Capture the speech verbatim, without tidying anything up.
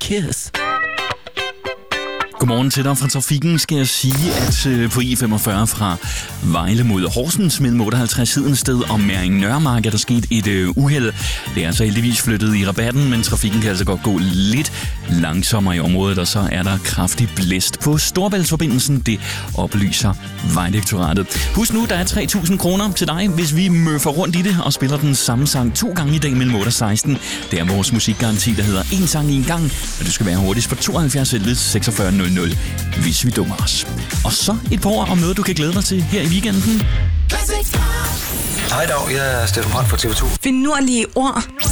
Kiss. Godmorgen til dig fra trafikken, skal jeg sige, at på I femogfyrre fra Vejle mod Horsens mellem otteoghalvtreds Hedensted og Mæring Nørremark er der sket et øh, uheld. Det er altså heldigvis flyttet i rabatten, men trafikken kan altså godt gå lidt langsommere i området, og så er der kraftig blæst på Storebæltsforbindelsen. Det oplyser Vejdirektoratet. Husk nu, der er tre tusind kroner til dig, hvis vi møffer rundt i det og spiller den samme sang to gange i dag mellem otte og seksten. Det er vores musikgaranti, der hedder en sang i en gang, og du skal være hurtigst på tooghalvfjerds elleve seksogfyrre nul nul, hvis vi dummer os. Og så et par ord om noget, du kan glæde dig til her i weekenden. Hej dag, jeg er Steffen Brandt fra T V to. Finurlige ord.